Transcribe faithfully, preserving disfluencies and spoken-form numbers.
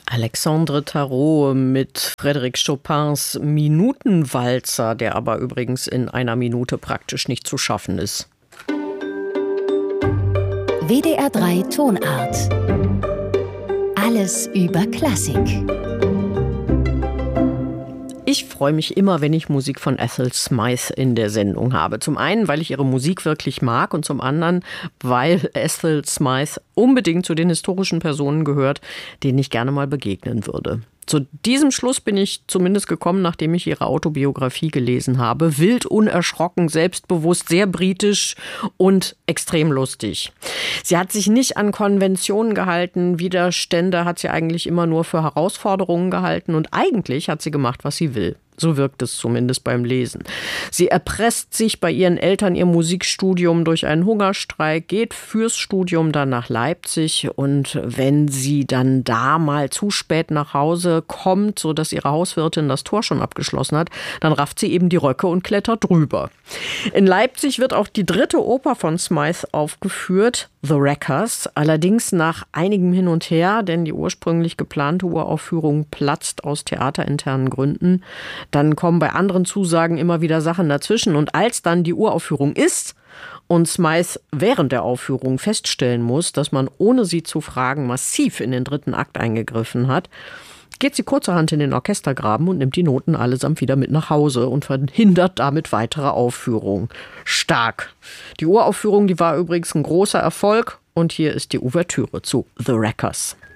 Alexandre Tarot mit Frédéric Chopins Minutenwalzer, der aber übrigens in einer Minute praktisch nicht zu schaffen ist. W D R drei Tonart. Alles über Klassik. Ich freue mich immer, wenn ich Musik von Ethel Smyth in der Sendung habe. Zum einen, weil ich ihre Musik wirklich mag und zum anderen, weil Ethel Smyth unbedingt zu den historischen Personen gehört, denen ich gerne mal begegnen würde. Zu diesem Schluss bin ich zumindest gekommen, nachdem ich ihre Autobiografie gelesen habe. Wild, unerschrocken, selbstbewusst, sehr britisch und extrem lustig. Sie hat sich nicht an Konventionen gehalten. Widerstände hat sie eigentlich immer nur für Herausforderungen gehalten. Und eigentlich hat sie gemacht, was sie will. So wirkt es zumindest beim Lesen. Sie erpresst sich bei ihren Eltern ihr Musikstudium durch einen Hungerstreik, geht fürs Studium dann nach Leipzig und wenn sie dann da mal zu spät nach Hause kommt, sodass ihre Hauswirtin das Tor schon abgeschlossen hat, dann rafft sie eben die Röcke und klettert drüber. In Leipzig wird auch die dritte Oper von Smyth aufgeführt, The Wreckers, allerdings nach einigem Hin und Her, denn die ursprünglich geplante Uraufführung platzt aus theaterinternen Gründen. Dann kommen bei anderen Zusagen immer wieder Sachen dazwischen. Und als dann die Uraufführung ist und Smyth während der Aufführung feststellen muss, dass man ohne sie zu fragen massiv in den dritten Akt eingegriffen hat, geht sie kurzerhand in den Orchestergraben und nimmt die Noten allesamt wieder mit nach Hause und verhindert damit weitere Aufführungen. Stark. Die Uraufführung, die war übrigens ein großer Erfolg und hier ist die Ouvertüre zu The Wreckers.